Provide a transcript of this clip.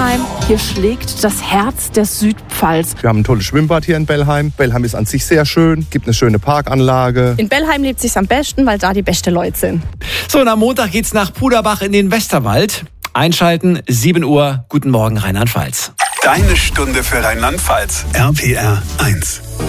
Bellheim. Hier schlägt das Herz der Südpfalz. Wir haben ein tolles Schwimmbad hier in Bellheim. Bellheim ist an sich sehr schön, gibt eine schöne Parkanlage. In Bellheim lebt es sich am besten, weil da die besten Leute sind. So, und am Montag geht's nach Puderbach in den Westerwald. Einschalten, 7 Uhr. Guten Morgen, Rheinland-Pfalz. Deine Stunde für Rheinland-Pfalz. RPR 1.